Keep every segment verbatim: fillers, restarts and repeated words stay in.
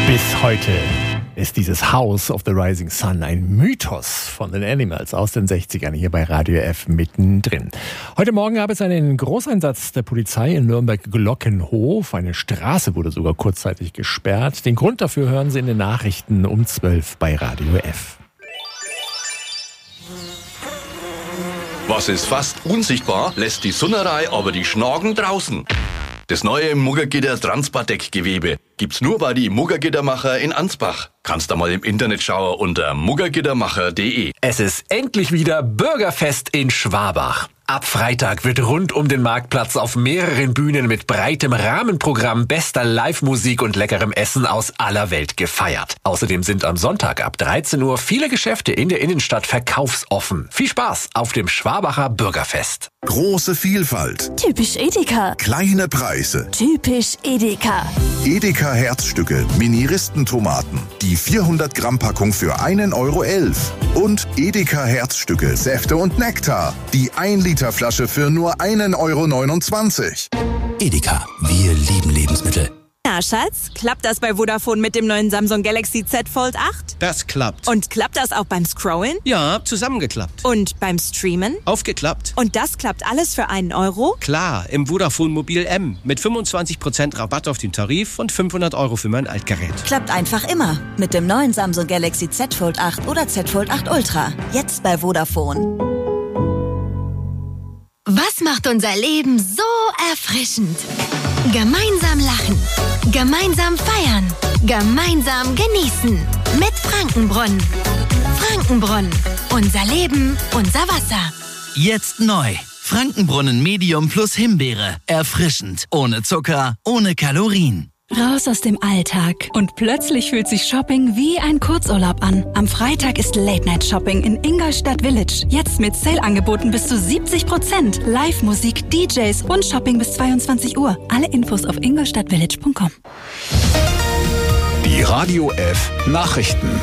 Bis heute ist dieses House of the Rising Sun ein Mythos von den Animals aus den sechzigern hier bei Radio F mittendrin. Heute Morgen gab es einen Großeinsatz der Polizei in Nürnberg-Glockenhof. Eine Straße wurde sogar kurzzeitig gesperrt. Den Grund dafür hören Sie in den Nachrichten um zwölf bei Radio F. Was ist fast unsichtbar, lässt die Sunnerei aber die Schnagen draußen. Das neue Muggergitter Transpardeck-Gewebe gibt's nur bei die Muggergittermacher in Ansbach. Kannst da mal im Internet schauen unter muggergittermacher punkt de. Es ist endlich wieder Bürgerfest in Schwabach. Ab Freitag wird rund um den Marktplatz auf mehreren Bühnen mit breitem Rahmenprogramm, bester Live-Musik und leckerem Essen aus aller Welt gefeiert. Außerdem sind am Sonntag ab dreizehn Uhr viele Geschäfte in der Innenstadt verkaufsoffen. Viel Spaß auf dem Schwabacher Bürgerfest. Große Vielfalt. Typisch Edeka. Kleine Preise. Typisch Edeka. Edeka Herzstücke, Mini-Ristentomaten. Die vierhundert Gramm Packung für einen Euro elf. Und Edeka Herzstücke, Säfte und Nektar. Die ein Liter Flasche für nur einen Euro neunundzwanzig. Edeka, wir lieben Lebensmittel. Na, Schatz, klappt das bei Vodafone mit dem neuen Samsung Galaxy Z Fold acht? Das klappt. Und klappt das auch beim Scrollen? Ja, zusammengeklappt. Und beim Streamen? Aufgeklappt. Und das klappt alles für einen Euro? Klar, im Vodafone Mobil M. Mit fünfundzwanzig Prozent Rabatt auf den Tarif und fünfhundert Euro für mein Altgerät. Klappt einfach immer. Mit dem neuen Samsung Galaxy Z Fold acht oder Z Fold acht Ultra. Jetzt bei Vodafone. Was macht unser Leben so erfrischend? Gemeinsam lachen, gemeinsam feiern, gemeinsam genießen. Mit Frankenbrunnen. Frankenbrunnen. Unser Leben, unser Wasser. Jetzt neu. Frankenbrunnen Medium plus Himbeere. Erfrischend. Ohne Zucker, ohne Kalorien. Raus aus dem Alltag. Und plötzlich fühlt sich Shopping wie ein Kurzurlaub an. Am Freitag ist Late-Night-Shopping in Ingolstadt Village. Jetzt mit Sale-Angeboten bis zu siebzig Prozent. Live-Musik, D Js und Shopping bis zweiundzwanzig Uhr. Alle Infos auf ingolstadtvillage punkt com. Die Radio F Nachrichten.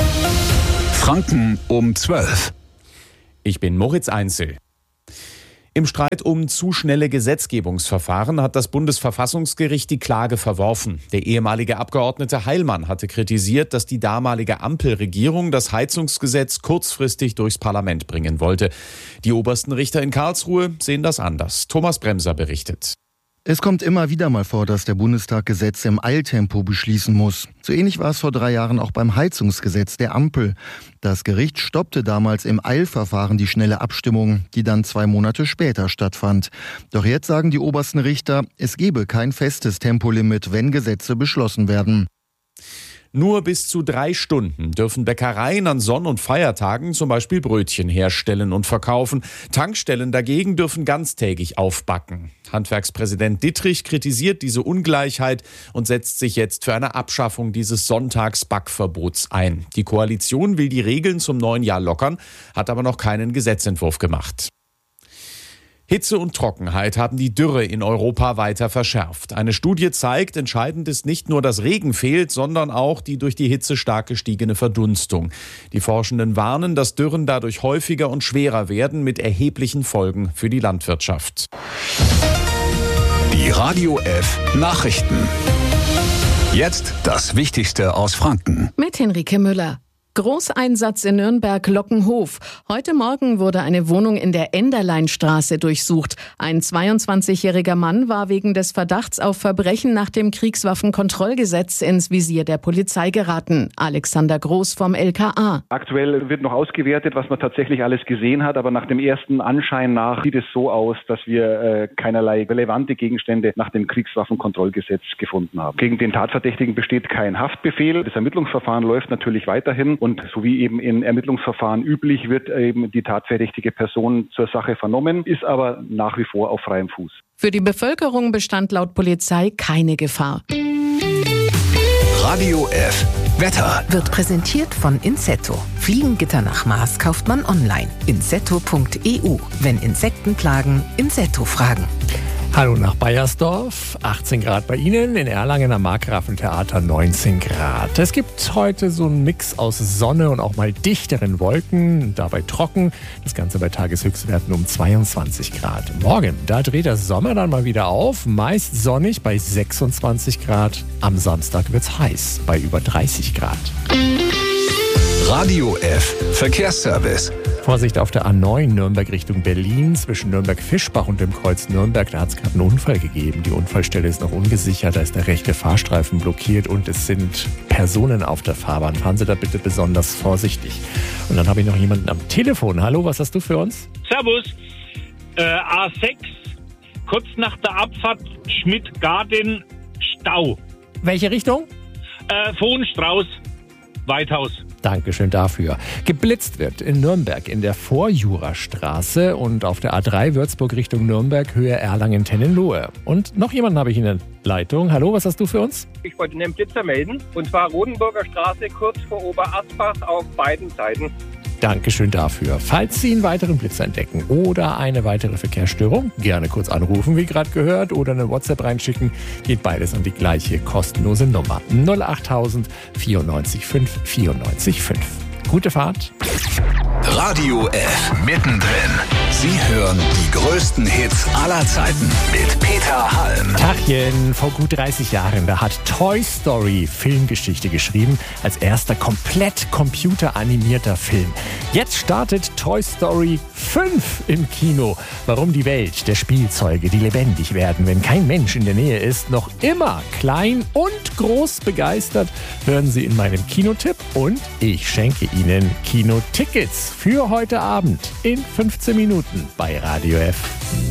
Franken um zwölf. Ich bin Moritz Einzel. Im Streit um zu schnelle Gesetzgebungsverfahren hat das Bundesverfassungsgericht die Klage verworfen. Der ehemalige Abgeordnete Heilmann hatte kritisiert, dass die damalige Ampelregierung das Heizungsgesetz kurzfristig durchs Parlament bringen wollte. Die obersten Richter in Karlsruhe sehen das anders. Thomas Bremser berichtet. Es kommt immer wieder mal vor, dass der Bundestag Gesetze im Eiltempo beschließen muss. So ähnlich war es vor drei Jahren auch beim Heizungsgesetz der Ampel. Das Gericht stoppte damals im Eilverfahren die schnelle Abstimmung, die dann zwei Monate später stattfand. Doch jetzt sagen die obersten Richter, es gebe kein festes Tempolimit, wenn Gesetze beschlossen werden. Nur bis zu drei Stunden dürfen Bäckereien an Sonn- und Feiertagen zum Beispiel Brötchen herstellen und verkaufen. Tankstellen dagegen dürfen ganztägig aufbacken. Handwerkspräsident Dittrich kritisiert diese Ungleichheit und setzt sich jetzt für eine Abschaffung dieses Sonntagsbackverbots ein. Die Koalition will die Regeln zum neuen Jahr lockern, hat aber noch keinen Gesetzentwurf gemacht. Hitze und Trockenheit haben die Dürre in Europa weiter verschärft. Eine Studie zeigt, entscheidend ist nicht nur, dass Regen fehlt, sondern auch die durch die Hitze stark gestiegene Verdunstung. Die Forschenden warnen, dass Dürren dadurch häufiger und schwerer werden, mit erheblichen Folgen für die Landwirtschaft. Die Radio F Nachrichten. Jetzt das Wichtigste aus Franken. Mit Henrike Müller. Großeinsatz in Nürnberg-Glockenhof. Heute Morgen wurde eine Wohnung in der Enderleinstraße durchsucht. Ein zweiundzwanzigjähriger Mann war wegen des Verdachts auf Verbrechen nach dem Kriegswaffenkontrollgesetz ins Visier der Polizei geraten. Alexander Groß vom L K A. Aktuell wird noch ausgewertet, was man tatsächlich alles gesehen hat, aber nach dem ersten Anschein nach sieht es so aus, dass wir äh, keinerlei relevante Gegenstände nach dem Kriegswaffenkontrollgesetz gefunden haben. Gegen den Tatverdächtigen besteht kein Haftbefehl. Das Ermittlungsverfahren läuft natürlich weiterhin. Und so wie eben in Ermittlungsverfahren üblich, wird eben die tatverdächtige Person zur Sache vernommen, ist aber nach wie vor auf freiem Fuß. Für die Bevölkerung bestand laut Polizei keine Gefahr. Radio F Wetter wird präsentiert von Insetto. Fliegengitter nach Maß kauft man online. insetto punkt e u. Wenn Insekten plagen, Insetto fragen. Hallo nach Baiersdorf, achtzehn Grad bei Ihnen, in Erlangen am Markgrafentheater neunzehn Grad. Es gibt heute so einen Mix aus Sonne und auch mal dichteren Wolken, dabei trocken, das Ganze bei Tageshöchstwerten um zweiundzwanzig Grad. Morgen, da dreht der Sommer dann mal wieder auf, meist sonnig bei sechsundzwanzig Grad. Am Samstag wird's heiß bei über dreißig Grad. Radio F Verkehrsservice. Vorsicht auf der A neun Nürnberg Richtung Berlin zwischen Nürnberg-Fischbach und dem Kreuz Nürnberg. Da hat es gerade einen Unfall gegeben. Die Unfallstelle ist noch ungesichert. Da ist der rechte Fahrstreifen blockiert und es sind Personen auf der Fahrbahn. Fahren Sie da bitte besonders vorsichtig. Und dann habe ich noch jemanden am Telefon. Hallo, was hast du für uns? Servus. Äh, A sechs, kurz nach der Abfahrt Schmidt-Gardin, Stau. Welche Richtung? Äh, Vohnstrauß, Weithaus. Dankeschön dafür. Geblitzt wird in Nürnberg in der Vorjurastraße und auf der A drei Würzburg Richtung Nürnberg, Höhe Erlangen-Tennenlohe. Und noch jemanden habe ich in der Leitung. Hallo, was hast du für uns? Ich wollte einen Blitzer melden, und zwar Rodenburger Straße kurz vor Oberasbach auf beiden Seiten. Dankeschön dafür. Falls Sie einen weiteren Blitz entdecken oder eine weitere Verkehrsstörung, gerne kurz anrufen, wie gerade gehört, oder eine WhatsApp reinschicken. Geht beides an die gleiche kostenlose Nummer. null acht tausend vierundneunzig fünf vierundneunzig fünf. Gute Fahrt. Radio F mittendrin. Sie hören die größten Hits aller Zeiten mit Peter Halm. Tachchen, vor gut dreißig Jahren, da hat Toy Story Filmgeschichte geschrieben, als erster komplett computeranimierter Film. Jetzt startet Toy Story fünf im Kino. Warum die Welt der Spielzeuge, die lebendig werden, wenn kein Mensch in der Nähe ist, noch immer klein und groß begeistert, hören Sie in meinem Kinotipp, und ich schenke Ihnen Kinotickets für heute Abend in fünfzehn Minuten bei Radio F